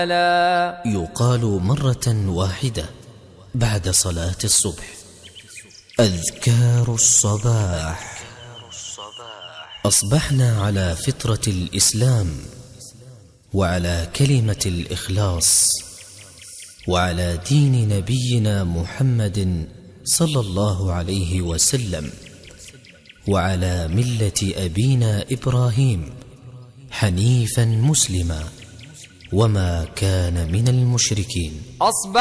يقال مرة واحدة بعد صلاة الصبح: أذكار الصباح. أصبحنا على فطرة الإسلام، وعلى كلمة الإخلاص، وعلى دين نبينا محمد صلى الله عليه وسلم، وعلى ملة أبينا إبراهيم حنيفا مسلما، وما كان من المشركين.